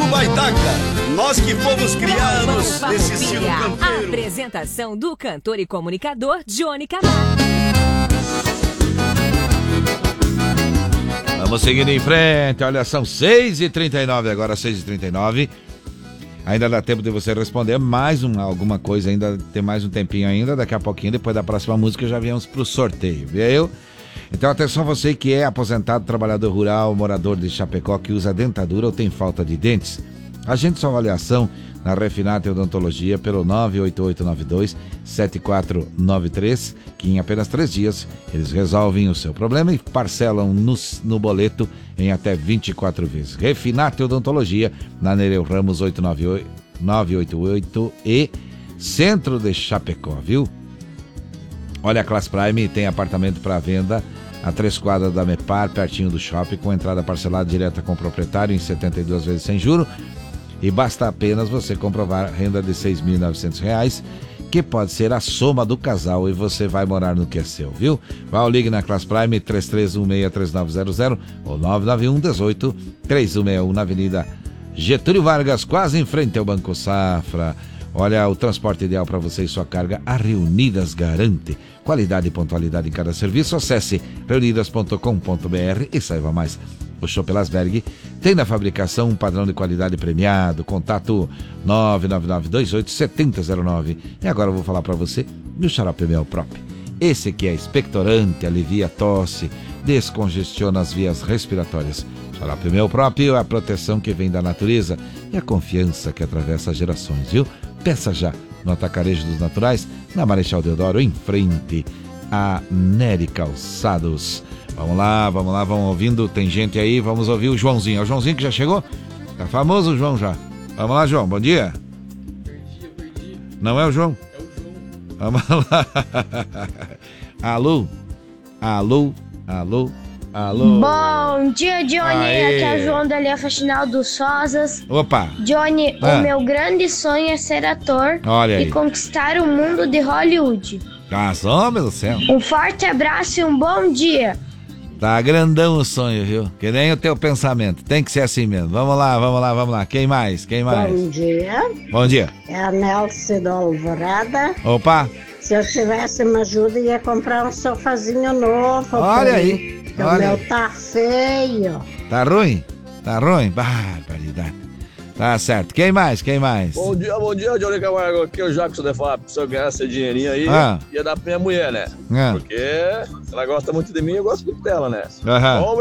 Baitaca, nós que fomos criados nesse estilo campeiro. Apresentação do cantor e comunicador Johnny Camargo. Vamos seguindo em frente, olha, são 6h39 agora, 6h39. Ainda dá tempo de você responder mais alguma coisa, ainda tem mais um tempinho ainda, daqui a pouquinho, depois da próxima música, já viemos pro sorteio, viu? Então atenção você que é aposentado, trabalhador rural, morador de Chapecó, que usa dentadura ou tem falta de dentes. Agende sua avaliação na Refinate Odontologia pelo 98892-7493, que em apenas 3 dias eles resolvem o seu problema e parcelam no boleto em até 24 vezes. Refinate Odontologia, na Nereu Ramos 988 e Centro de Chapecó, viu? Olha, a Class Prime tem apartamento para venda a 3 quadras da Mepar, pertinho do shopping, com entrada parcelada direta com o proprietário em 72 vezes sem juro. E basta apenas você comprovar renda de R$ 6.900, que pode ser a soma do casal, e você vai morar no que é seu, viu? Vá ou ligue na Class Prime 3316-3900 ou 991-18-3161 na Avenida Getúlio Vargas, quase em frente ao Banco Safra. Olha, o transporte ideal para você e sua carga, a Reunidas garante. Qualidade e pontualidade em cada serviço. Acesse reunidas.com.br e saiba mais. O Chopp Lasberg tem na fabricação um padrão de qualidade premiado. Contato 999-28-7009. E agora eu vou falar para você do xarope Mel Prop. Esse que é expectorante, alivia a tosse, descongestiona as vias respiratórias. Xarope Mel Prop é a proteção que vem da natureza e a confiança que atravessa gerações, viu? Peça já no Atacarejo dos Naturais, na Marechal Deodoro, em frente a Nery Calçados. Vamos lá, vamos ouvindo, tem gente aí, vamos ouvir o Joãozinho. É o Joãozinho que já chegou? Tá famoso o João já. Vamos lá, João, bom dia. Perdi. Não é o João? É o João. Vamos lá. Alô? Bom dia, Johnny. Aqui é o João da Linha Faxinal dos Sozas. Opa! Johnny, o meu grande sonho é ser ator. Olha aí. E conquistar o mundo de Hollywood. Ah, só, meu céu. Um forte abraço e um bom dia. Tá grandão o sonho, viu? Que nem o teu pensamento. Tem que ser assim mesmo. Vamos lá. Quem mais? Bom dia. Bom dia. É a Nelce do Alvorada. Opa! Se eu tivesse uma ajuda, ia comprar um sofazinho novo. Olha aí. Porque o meu tá feio. Tá ruim? Barbaridade. Tá certo. Quem mais? Bom dia, Johnny Camargo. Aqui é o Jacques da FAP. Se eu ganhasse esse dinheirinho aí, ia dar pra minha mulher, né? Porque ela gosta muito de mim e eu gosto muito dela, né? Aham.